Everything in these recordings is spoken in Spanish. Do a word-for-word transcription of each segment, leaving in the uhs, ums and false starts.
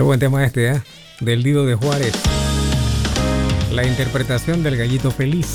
Qué buen tema este, ¿eh? Del Divo de Juárez. La interpretación del Gallito Feliz.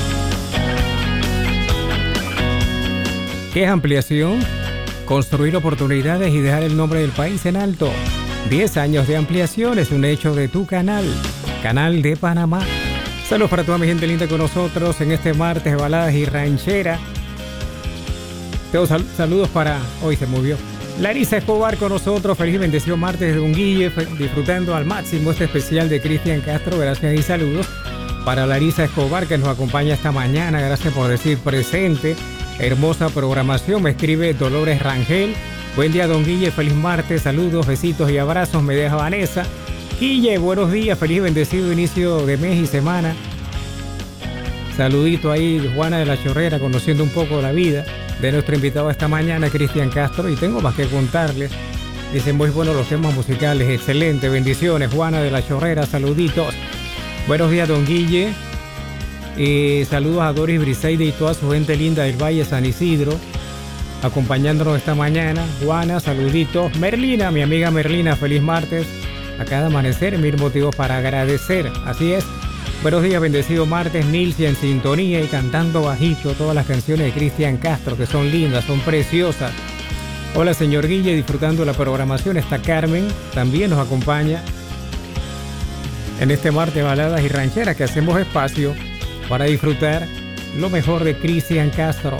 ¿Qué es ampliación? Construir oportunidades y dejar el nombre del país en alto. diez años de ampliación es un hecho de tu canal. Canal de Panamá. Saludos para toda mi gente linda con nosotros en este martes de baladas y ranchera. Tengo sal- saludos para... Hoy se movió. Larisa Escobar con nosotros. Feliz y bendecido martes de Don Guille. Disfrutando al máximo este especial de Cristian Castro. Gracias y saludos para Larisa Escobar que nos acompaña esta mañana. Gracias por decir presente. Hermosa programación. Me escribe Dolores Rangel. Buen día, Don Guille. Feliz martes. Saludos, besitos y abrazos. Me deja Vanessa. Guille, buenos días. Feliz y bendecido inicio de mes y semana. Saludito ahí, Juana de la Chorrera, conociendo un poco la vida de nuestro invitado esta mañana, Cristian Castro. Y tengo más que contarles. Dicen muy buenos los temas musicales. Excelente. Bendiciones, Juana de la Chorrera. Saluditos. Buenos días, Don Guille. Eh, saludos a Doris Briseide y toda su gente linda del Valle San Isidro, acompañándonos esta mañana. Juana, saluditos. Merlina, mi amiga Merlina, feliz martes. A cada amanecer, mil motivos para agradecer. Así es. Buenos días, bendecido martes. Nilsi en sintonía y cantando bajito todas las canciones de Cristian Castro, que son lindas, son preciosas. Hola, señor Guille, disfrutando la programación. Está Carmen, también nos acompaña en este martes baladas y rancheras, que hacemos espacio para disfrutar lo mejor de Cristian Castro.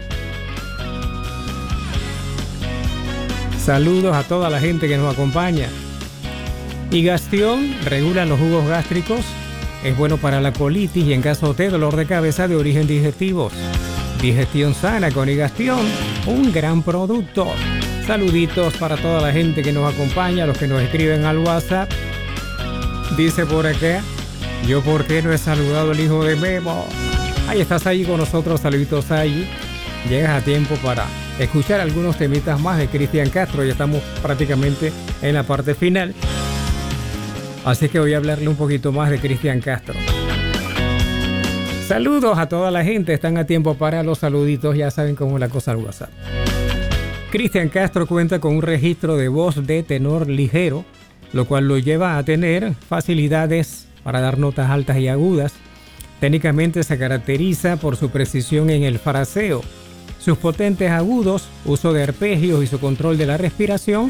Saludos a toda la gente que nos acompaña. Higastión regula los jugos gástricos. Es bueno para la colitis y en caso de dolor de cabeza de origen digestivo. Digestión sana con Higastión, un gran producto. Saluditos para toda la gente que nos acompaña, los que nos escriben al WhatsApp. Dice por acá, yo por qué no he saludado al hijo de Memo. Ahí estás ahí con nosotros, saluditos ahí. Llegas a tiempo para escuchar algunos temitas más de Cristian Castro. Ya estamos prácticamente en la parte final. Así que voy a hablarle un poquito más de Cristian Castro. Saludos a toda la gente. Están a tiempo para los saluditos. Ya saben cómo es la cosa al WhatsApp. Cristian Castro cuenta con un registro de voz de tenor ligero, lo cual lo lleva a tener facilidades para dar notas altas y agudas. Técnicamente se caracteriza por su precisión en el fraseo, sus potentes agudos, uso de arpegios y su control de la respiración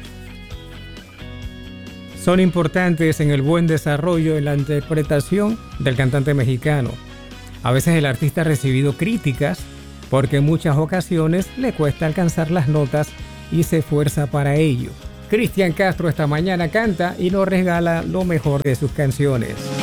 son importantes en el buen desarrollo en la interpretación del cantante mexicano. A veces el artista ha recibido críticas porque en muchas ocasiones le cuesta alcanzar las notas y se esfuerza para ello. Cristian Castro esta mañana canta y nos regala lo mejor de sus canciones.